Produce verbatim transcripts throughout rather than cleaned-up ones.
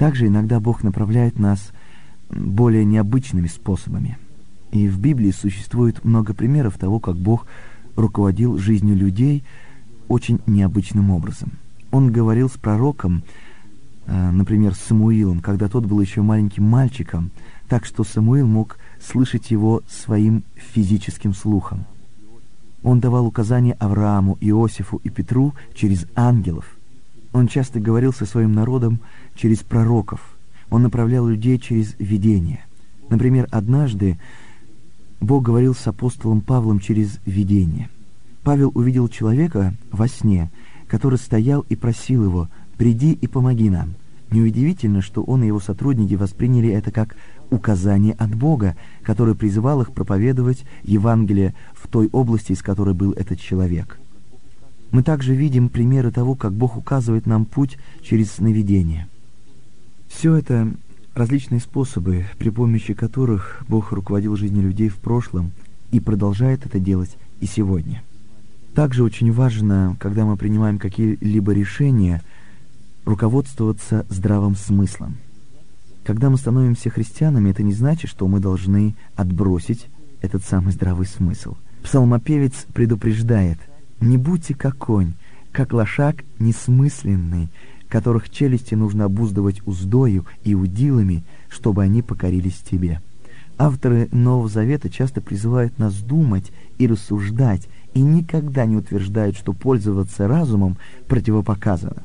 Также иногда Бог направляет нас более необычными способами. И в Библии существует много примеров того, как Бог руководил жизнью людей очень необычным образом. Он говорил с пророком, например, с Самуилом, когда тот был еще маленьким мальчиком, так что Самуил мог слышать его своим физическим слухом. Он давал указания Аврааму, Иосифу и Петру через ангелов. Он часто говорил со своим народом через пророков. Он направлял людей через видение. Например, однажды Бог говорил с апостолом Павлом через видение. Павел увидел человека во сне, который стоял и просил его: «Приди и помоги нам». Неудивительно, что он и его сотрудники восприняли это как указание от Бога, который призывал их проповедовать Евангелие в той области, из которой был этот человек. Мы также видим примеры того, как Бог указывает нам путь через сновидение. Все это различные способы, при помощи которых Бог руководил жизнью людей в прошлом и продолжает это делать и сегодня. Также очень важно, когда мы принимаем какие-либо решения, руководствоваться здравым смыслом. Когда мы становимся христианами, это не значит, что мы должны отбросить этот самый здравый смысл. Псалмопевец предупреждает: «Не будьте как конь, как лошак несмысленный, которых челюсти нужно обуздывать уздою и удилами, чтобы они покорились тебе». Авторы Нового Завета часто призывают нас думать и рассуждать, и никогда не утверждают, что пользоваться разумом противопоказано.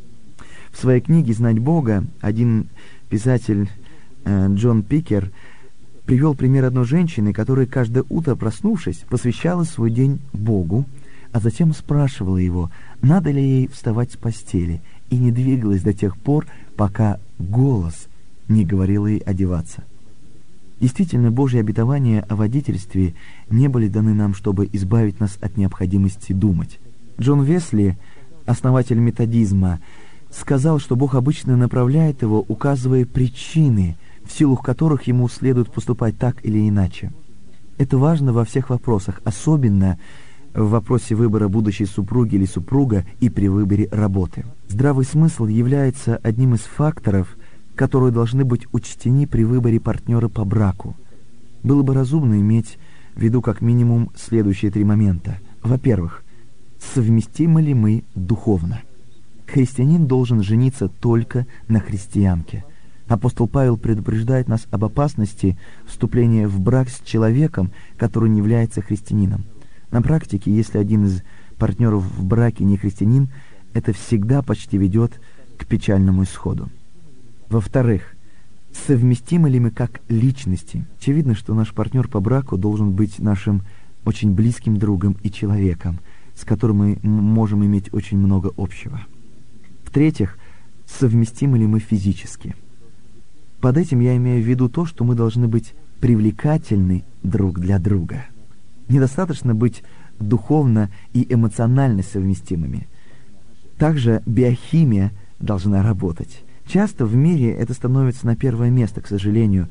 В своей книге «Знать Бога» один писатель э, Джон Пикер привел пример одной женщины, которая каждое утро, проснувшись, посвящала свой день Богу, а затем спрашивала его, надо ли ей вставать с постели, и не двигалась до тех пор, пока голос не говорил ей одеваться. Действительно, Божьи обетования о водительстве не были даны нам, чтобы избавить нас от необходимости думать. Джон Весли, основатель методизма, сказал, что Бог обычно направляет его, указывая причины, в силу которых ему следует поступать так или иначе. Это важно во всех вопросах, особенно в вопросе выбора будущей супруги или супруга и при выборе работы. Здравый смысл является одним из факторов, которые должны быть учтены при выборе партнера по браку. Было бы разумно иметь в виду как минимум следующие три момента. Во-первых, совместимы ли мы духовно? Христианин должен жениться только на христианке. Апостол Павел предупреждает нас об опасности вступления в брак с человеком, который не является христианином. На практике, если один из партнеров в браке не христианин, это всегда почти ведет к печальному исходу. Во-вторых, совместимы ли мы как личности? Очевидно, что наш партнер по браку должен быть нашим очень близким другом и человеком, с которым мы можем иметь очень много общего. В-третьих, совместимы ли мы физически? Под этим я имею в виду то, что мы должны быть привлекательны друг для друга. Недостаточно быть духовно и эмоционально совместимыми. Также биохимия должна работать. Часто в мире это становится на первое место, к сожалению,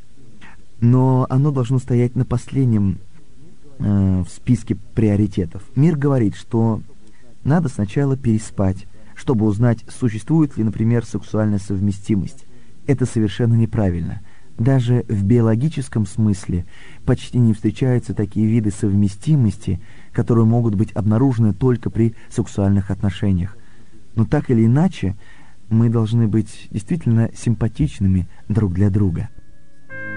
но оно должно стоять на последнем э, в списке приоритетов. Мир говорит, что надо сначала переспать, чтобы узнать, существует ли, например, сексуальная совместимость. Это совершенно неправильно. Даже в биологическом смысле почти не встречаются такие виды совместимости, которые могут быть обнаружены только при сексуальных отношениях. Но так или иначе, мы должны быть действительно симпатичными друг для друга.